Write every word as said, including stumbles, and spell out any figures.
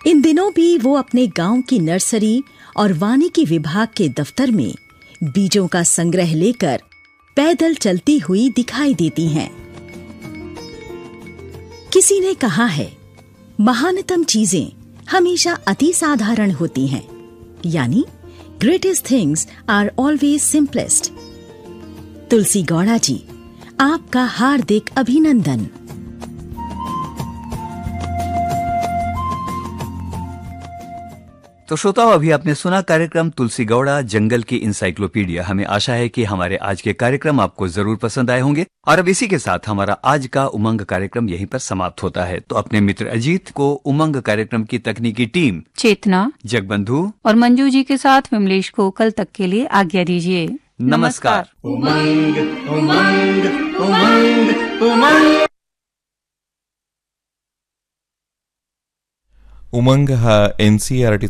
इन दिनों भी वो अपने गांव की नर्सरी और वानिकी विभाग के दफ्तर में बीजों का संग्रह लेकर पैदल चलती हुई दिखाई देती हैं। किसी ने कहा है, महानतम चीजें हमेशा अति साधारण होती हैं, यानी greatest things are always simplest. तुलसी गौड़ा जी, आपका हार्दिक अभिनंदन। तो श्रोताओं, अभी आपने सुना कार्यक्रम तुलसी गौड़ा जंगल की इंसाइक्लोपीडिया। हमें आशा है कि हमारे आज के कार्यक्रम आपको जरूर पसंद आए होंगे। और अब इसी के साथ हमारा आज का उमंग कार्यक्रम यहीं पर समाप्त होता है। तो अपने मित्र अजीत को, उमंग कार्यक्रम की तकनीकी टीम चेतना, जगबंधु और मंजू जी के साथ विमलेश को कल तक के लिए आज्ञा दीजिए। नमस्कार। उमंग उमंग उमंग उमंग उमंग हा एनसीईआरटी